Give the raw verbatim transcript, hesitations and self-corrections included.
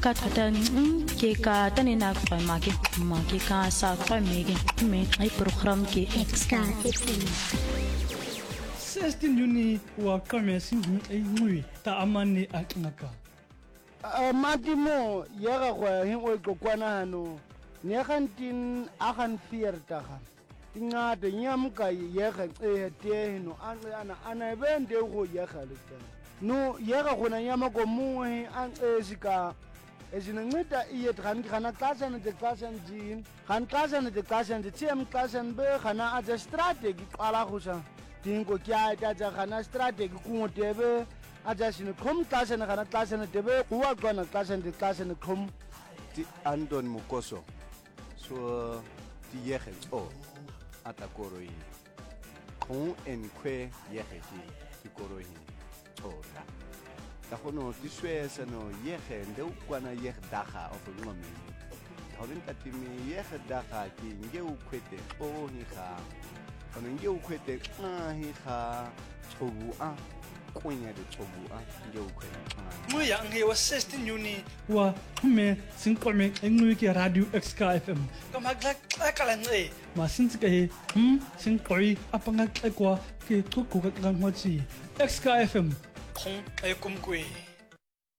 ka thata ke ka tane na kwa maki maki ka sa kwa mege me ai program ke Extra fifteen. sixteen Juni wa kame sin ai ngui ta amani aknaka matimo yega go hin o kokwana hano ne gantin agan viertig ingade nyamka yega e te no ana ana bende go yega le no yega gona nyama go muhe an esika ezinceda iye dran kana xasha ne xasha njini kan xasha ne xasha nje tiem xasha be kana aja strategy qala gosa dingo kya ta kana strategy ku tebe aja sine khom xasha ne kana xasha ne tebe kuwa qona xasha ne xasha ne khom ti Anton Mukoso so ti yege o atakoroi kon en kwe yege ti koroi ora da hono ti swesa no yege nde ukwana yege daga of ngome hawin tatimi yege daga ki nge ukwete o hi kha kono nge ukwete a hi kha chobu a kunya de chobu a nge ukwete mo ya nge wa sixteen Juni wa me sin kome ngui ke radio X K F M kama glak akala nge ma sin ke he hm sin koi apanga kwa ke ku ku ka ngwa chi X K F M khong ai kum kwe